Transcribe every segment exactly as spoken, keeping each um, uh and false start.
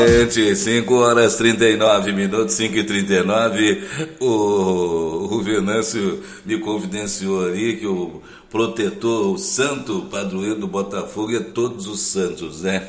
Gente, cinco horas trinta e nove minutos, cinco e trinta e nove. O, o Venâncio me confidenciou ali que o protetor, o santo padroeiro do Botafogo é Todos os Santos, né?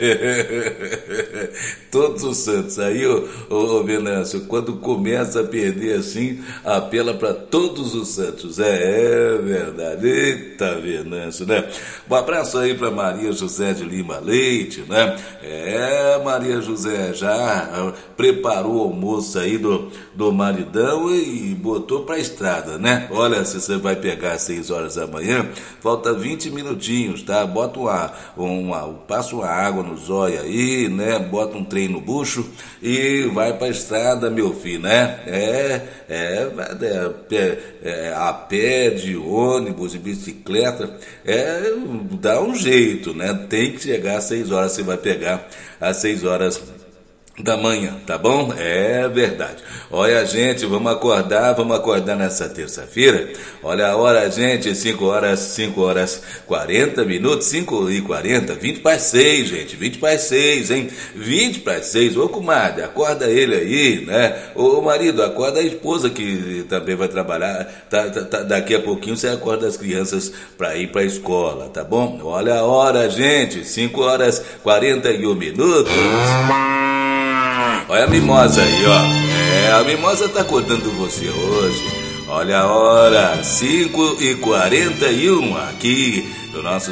Todos os Santos. Aí, ô, ô Venâncio, quando começa a perder assim, apela para Todos os Santos. É, é verdade. Eita, Venâncio, né? Um abraço aí para Maria José de Lima Leite, né? É, Maria José já preparou o almoço aí do, do maridão e botou pra estrada, né? Olha, se você vai pegar às seis horas da manhã, falta vinte minutinhos, tá? Bota uma, uma, passa uma água no zóio aí, né? Bota um trem no bucho e vai pra estrada, meu filho, né? É, é, é, é a pé, de ônibus, de bicicleta, é, dá um jeito, né? Tem que chegar às seis horas, você vai pegar às seis horas da manhã, tá bom? É verdade. Olha, gente, vamos acordar, vamos acordar nessa terça-feira. Olha a hora, gente, cinco horas, cinco horas, quarenta minutos, cinco e quarenta, vinte para as seis, gente, vinte para as seis, hein? vinte para as seis, ô comadre, acorda ele aí, né? Ô marido, acorda a esposa que também vai trabalhar, tá, tá, tá, daqui a pouquinho você acorda as crianças para ir para a escola, tá bom? Olha a hora, gente, cinco horas, quarenta e um minutos. Olha a mimosa aí, ó. É, a mimosa tá acordando você hoje. Olha a hora, cinco e quarenta e um aqui no nosso